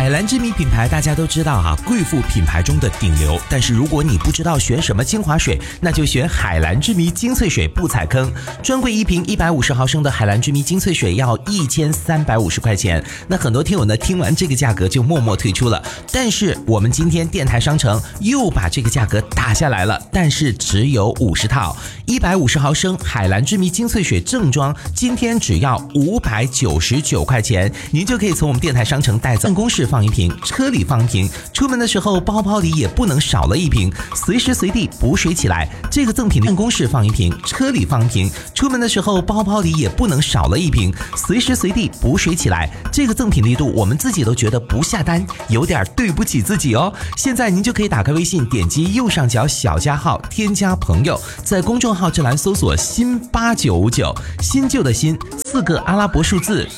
海蓝之谜品牌大家都知道啊，贵妇品牌中的顶流。但是如果你不知道选什么精华水，那就选海蓝之谜精粹水，不踩坑。专柜一瓶150毫升的海蓝之谜精粹水要1350块钱。那很多听友呢听完这个价格就默默退出了。但是我们今天电台商城又把这个价格打下来了，但是只有50套，150毫升海蓝之谜精粹水正装，今天只要599块钱，您就可以从我们电台商城带走。办公室放一瓶，车里放一瓶，出门的时候包包里也不能少了一瓶，随时随地补水起来。这个赠品办公室放一瓶，车里放一瓶，出门的时候包包里也不能少了一瓶，随时随地补水起来。这个赠品力度我们自己都觉得不下单有点对不起自己哦。现在您就可以打开微信，点击右上角小加号，添加朋友，在公众号这栏搜索新8959，新旧的新，4个阿拉伯数字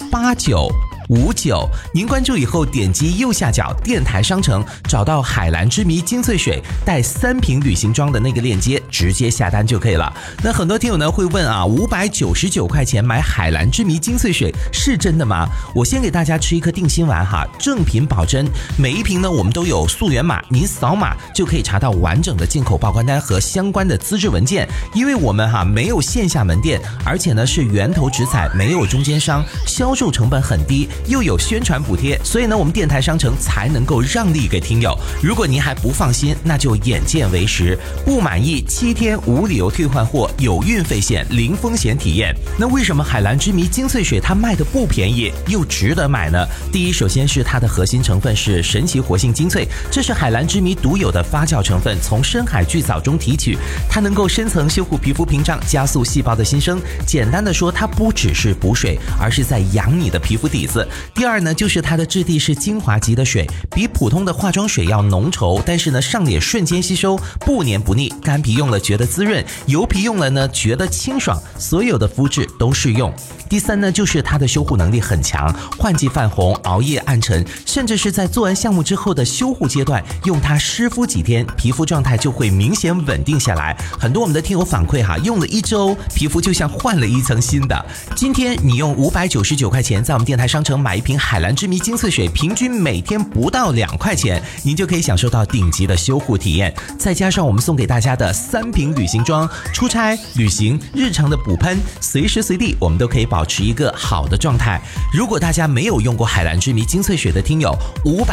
8959，您关注以后点击右下角电台商城，找到海蓝之谜精粹水带3瓶旅行装的那个链接，直接下单就可以了。那很多听友呢会问啊，599块钱买海蓝之谜精粹水是真的吗？我先给大家吃一颗定心丸哈，正品保真。每一瓶呢我们都有溯源码，您扫码就可以查到完整的进口报关单和相关的资质文件。因为我们没有线下门店，而且呢是源头直采，没有中间商，销售成本很低，又有宣传补贴，所以呢我们电台商城才能够让利给听友。如果您还不放心，那就眼见为实，不满意7天无理由退换货，有运费险，零风险体验。那为什么海蓝之谜精粹水它卖的不便宜又值得买呢？第一，首先是它的核心成分是神奇活性精粹，这是海蓝之谜独有的发酵成分，从深海巨藻中提取，它能够深层修护皮肤屏障，加速细胞的新生。简单的说，它不只是补水，而是在养你的皮肤底子。第二呢，就是它的质地是精华级的水，比普通的化妆水要浓稠，但是呢上脸瞬间吸收，不黏不腻，干皮用了觉得滋润，油皮用了呢觉得清爽，所有的肤质都适用。第三呢，就是它的修护能力很强，换季泛红、熬夜暗沉，甚至是在做完项目之后的修护阶段，用它湿敷几天，皮肤状态就会明显稳定下来。很多我们的听友反馈用了1周，皮肤就像换了一层新的。今天你用599块钱在我们电台商城买一瓶海蓝之谜精粹水，平均每天不到2块钱，您就可以享受到顶级的修护体验。再加上我们送给大家的3瓶旅行装，出差、旅行、日常的补喷，随时随地我们都可以保持一个好的状态。如果大家没有用过海蓝之谜精粹水的听友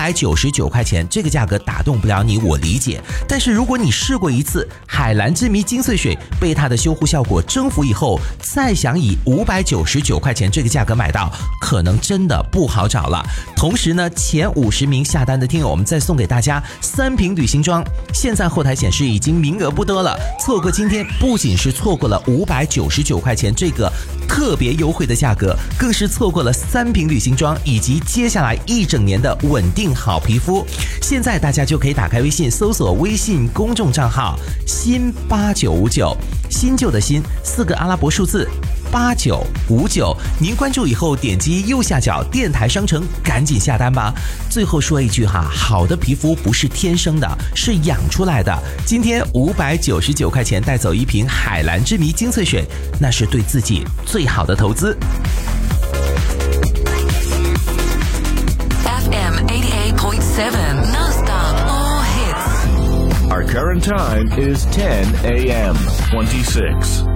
，599块钱这个价格打动不了你，我理解。但是如果你试过一次海蓝之谜精粹水，被它的修护效果征服以后，再想以599块钱这个价格买到，可能真的不好找了。同时呢，前50名下单的听友，我们再送给大家3瓶旅行装。现在后台显示已经名额不多了，错过今天不仅是错过了599块钱这个特别优惠的价格，更是错过了3瓶旅行装以及接下来1整年的稳定好皮肤。现在大家就可以打开微信，搜索微信公众账号新8959，新旧的新，4个阿拉伯数字8959，您关注以后点击右下角电台商城，赶紧下单吧。最后说一句好的皮肤不是天生的，是养出来的。今天599块钱带走一瓶海蓝之谜精粹水，那是对自己最好的投资。 FM 88.7 Non-stop all hits. Our current time is 10 a.m. 26.